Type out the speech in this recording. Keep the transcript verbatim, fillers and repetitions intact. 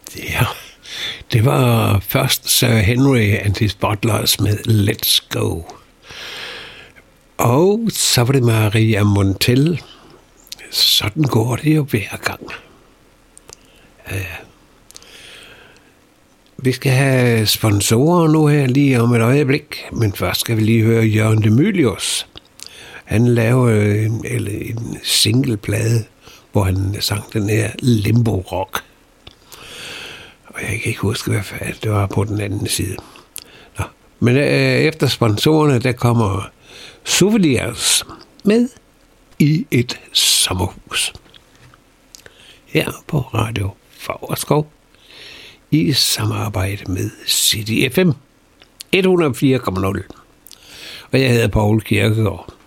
Ja, det var først Sir Henry and his Butlers med Let's Go. Og så var det Maria Montell. Sådan går det jo hver gang. Ja. Vi skal have sponsorer nu her lige om et øjeblik, men først skal vi lige høre Jørgen de Mylius. Han lavede en, en singleplade, hvor han sang den her Limbo Rock. Og jeg kan ikke huske, hvad det var på den anden side. Nå. Men øh, efter sponsorerne, der kommer Souvenirs med I et sommerhus. Her på Radio Favrskov i samarbejde med City F M et hundrede og fire komma nul. Og jeg hedder Poul Kirkegaard.